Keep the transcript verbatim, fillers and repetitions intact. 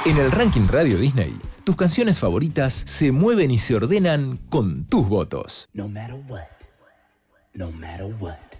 En el ranking Radio Disney, tus canciones favoritas se mueven y se ordenan con tus votos. No matter what, no matter what.